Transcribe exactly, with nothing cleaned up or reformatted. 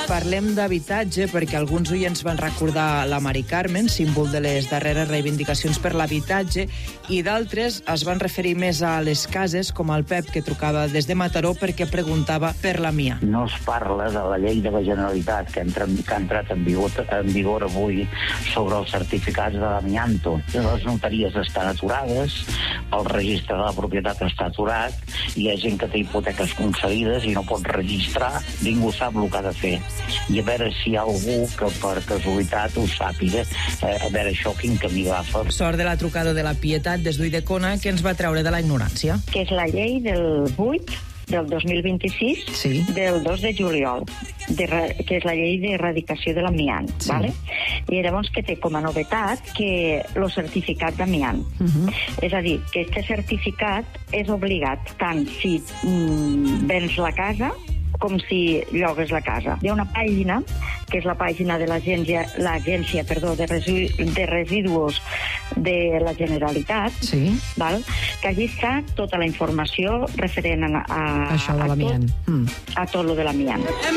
Parlem d'habitatge perquè alguns oients van recordar la Mari Carmen, símbol de les darreres reivindicacions per l'habitatge, i d'altres es van referir més a les cases, com el Pep, que trucava des de Mataró perquè preguntava per l'amiant. No es parla de la llei de la Generalitat que, entra, que ha entrat en vigor, en vigor avui sobre els certificats de l'amianto. Les notaries estan aturades, el registre de la propietat està aturat, hi ha gent que té hipoteques concedides i no pot registrar, ningú sap el que ha de fer. I a veure si hi ha algú que per casualitat ho sàpiga, eh, a veure això quin camí agafa. Sort de la trucada de la Pietat des d'Ulldecona, que ens va treure de la ignorància. Que és la llei del vuit del dos mil vint-i-sis, sí. del dos de juliol, de, que és la llei d'erradicació de l'amiant. Sí. Vale? I llavors que té com a novetat que el certificat d'amiant. Uh -huh. És a dir, que aquest certificat és obligat tant si mm, vens la casa com si llogues la casa. Hi ha una pàgina, que és la pàgina de l'agència, l'agència, perdó, de, residu, de residus de la Generalitat, sí. val? Que allí està tota la informació referent a, a, Això de l'amiant. a, tot, mm. a tot lo de l'amiant.